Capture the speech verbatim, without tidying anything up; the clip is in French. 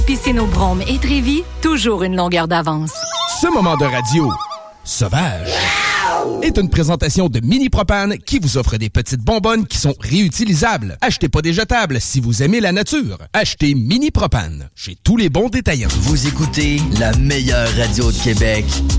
Piscine au Brome et Trévis, toujours une longueur d'avance. Ce moment de radio sauvage est une présentation de Mini Propane qui vous offre des petites bonbonnes qui sont réutilisables. Achetez pas des jetables si vous aimez la nature. Achetez Mini Propane chez tous les bons détaillants. Vous écoutez la meilleure radio de Québec,